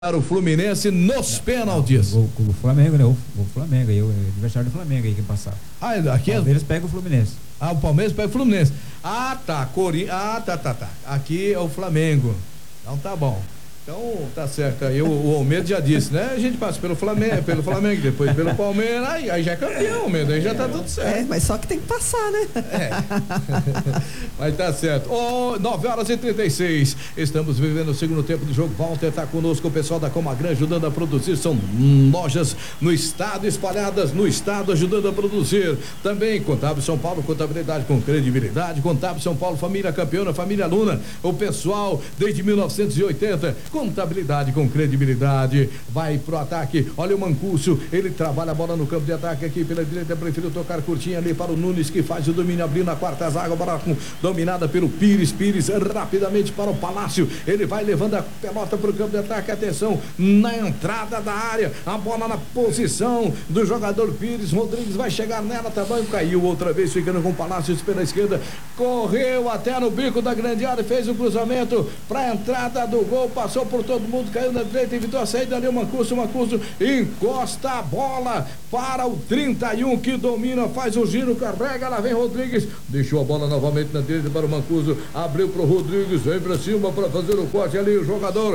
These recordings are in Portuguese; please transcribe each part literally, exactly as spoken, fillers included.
Para o Fluminense nos pênaltis. O, o, o Flamengo, né? O, o Flamengo, aí, o adversário do Flamengo aí que passar. Ah, aqui o Palmeiras pega o Fluminense. Ah, o Palmeiras pega o Fluminense. Ah, tá. Cori... Ah, tá, tá, tá. Aqui é o Flamengo. Então tá bom. Então tá certo. Aí o, o Almeida já disse, né? A gente passa pelo Flamengo, pelo Flamengo, depois pelo Palmeiras, aí, aí já é campeão, Almeida, aí já tá tudo certo. É, mas só que tem que passar, né? É. Mas tá certo. Oh, nove horas e trinta e seis. Estamos vivendo o segundo tempo do jogo. Walter tá conosco, o pessoal da Comagran ajudando a produzir. São lojas no estado, espalhadas no estado, ajudando a produzir. Também Contábil São Paulo, contabilidade com credibilidade. Contábil São Paulo, família campeona, família Luna. O pessoal desde mil novecentos e oitenta. Contabilidade com credibilidade. Vai pro ataque. Olha o Mancuso. Ele trabalha a bola no campo de ataque aqui pela direita. Preferiu tocar curtinha ali para o Nunes, que faz o domínio, abrindo a quarta zaga. Bola com, dominada pelo Pires. Pires rapidamente para o Palácio. Ele vai levando a pelota para o campo de ataque. Atenção na entrada da área. A bola na posição do jogador Pires. Rodrigues vai chegar nela também. Caiu outra vez, ficando com o Palácio pela esquerda. Correu até no bico da grande área. Fez o cruzamento para a entrada do gol. Passou por todo mundo, caiu na direita, evitou a saída ali. O Mancuso, o Mancuso encosta a bola para o trinta e um que domina, faz o giro, carrega, lá vem Rodrigues, deixou a bola novamente na direita para o Mancuso, abriu para o Rodrigues, vem para cima para fazer o corte ali, o jogador,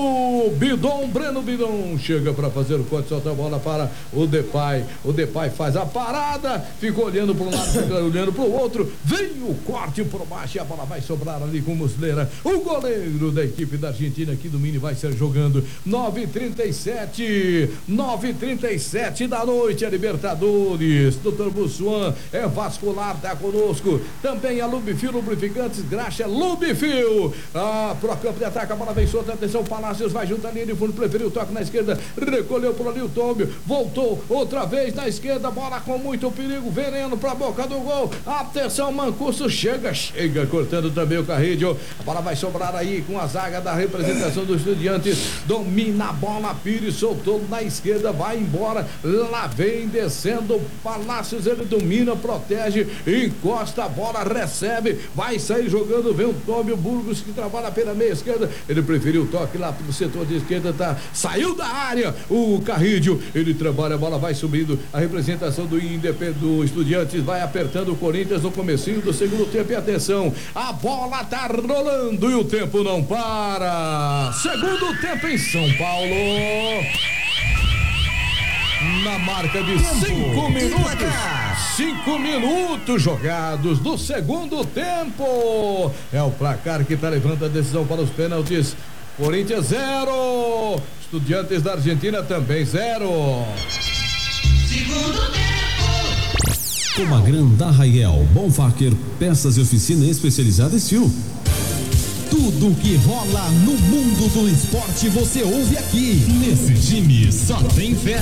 o Bidon, Breno Bidon, chega para fazer o corte, solta a bola para o Depay, o Depay faz a parada, ficou olhando para um lado, ficou olhando para o outro, vem o corte por baixo e a bola vai sobrar ali com o Muslera, o goleiro da equipe da Argentina aqui do Mini vai ser jogando. Nove e trinta e sete, nove e trinta e sete da noite, a Libertadores. doutor Bussuan é vascular, tá conosco. Também a Lubifil Lubrificantes, graxa Lubifil. Ah, pro campo de ataque, a bola vem solta. Atenção, Palácios vai junto à linha de fundo, preferiu o toque na esquerda, recolheu por ali o Tômbio, voltou outra vez na esquerda, bola com muito perigo, veneno pra boca do gol. Atenção, Mancuso chega, chega, cortando também o Carrillo. A bola vai sobrar aí com a zaga da representação dos Estudiantes, domina a bola, Pires soltou na esquerda, vai embora, lá vem descendo Palácios, ele domina, protege, encosta a bola, recebe, vai sair jogando, vem o Tômbio Burgos que trabalha pela meia esquerda, ele preferiu o toque lá pro setor de esquerda, tá, saiu da área, o Carrillo, ele trabalha, a bola vai subindo, a representação do Independente, do Estudiantes vai apertando o Corinthians no comecinho do segundo tempo, e atenção, a bola tá rolando e o tempo não para. Segundo tempo em São Paulo. Na marca de cinco minutos. Cinco minutos jogados do segundo tempo. É o placar que está levando a decisão para os pênaltis. Corinthians zero. Estudiantes da Argentina também zero. Segundo tempo. Comagran da Raiel, Bonfacker, peças e oficina especializada Estil. Tudo que rola no mundo do esporte você ouve aqui. Nesse time só tem fera.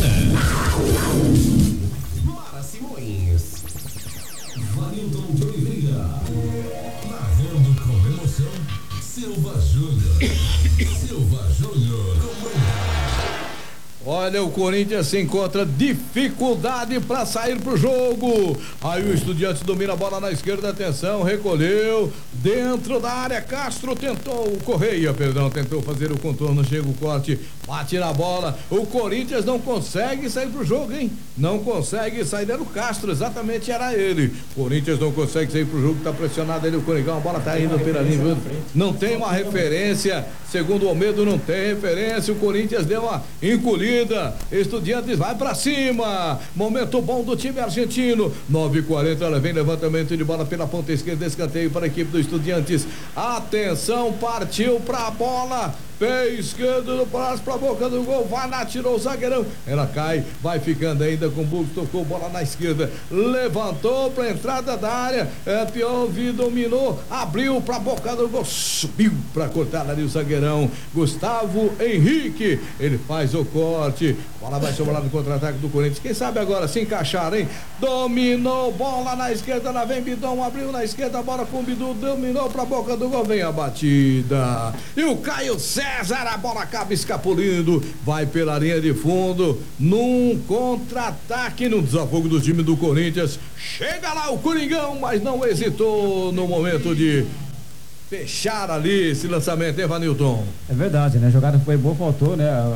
Mara Simões, Varilton de Oliveira, narrando com emoção, Silva Júnior. Silva Júnior. Olha, o Corinthians se encontra dificuldade para sair pro jogo. Aí o Estudiantes domina a bola na esquerda, atenção, recolheu dentro da área. Castro tentou, o Correia, perdão, tentou fazer o contorno, chega o corte, bate na bola. O Corinthians não consegue sair pro jogo, hein? Não consegue sair, era o Castro, exatamente era ele. Corinthians não consegue sair pro jogo, tá pressionado ali o Coringão, a bola tá indo pela linha. Não tem uma referência, segundo o Almeida, não tem referência. O Corinthians deu uma encolhida. Estudiantes vai pra cima, momento bom do time argentino. Nove e quarenta, ela vem levantamento de bola pela ponta esquerda, escanteio para a equipe do Estudiantes. Atenção, partiu pra bola, pé esquerdo do Palácio pra boca do gol, vai lá, tirou o zagueirão, ela cai, vai ficando ainda com o Burgos, tocou bola na esquerda, levantou pra entrada da área, é, Piovi dominou, abriu pra boca do gol, subiu pra cortar ali o zagueirão, Gustavo Henrique, ele faz o corte, a bola vai sobrar no contra-ataque do Corinthians, quem sabe agora se encaixar, hein? Dominou, bola na esquerda, lá vem Bidon, abriu na esquerda, bola com o Bidu, dominou pra boca do gol, vem a batida, e o Caio César, a bola acaba escapulindo, vai pela linha de fundo, num contra-ataque, no desafogo do time do Corinthians, chega lá o Coringão, mas não hesitou no momento de fechar ali esse lançamento, hein, Vanilton? É verdade, né? A jogada foi boa, faltou, né?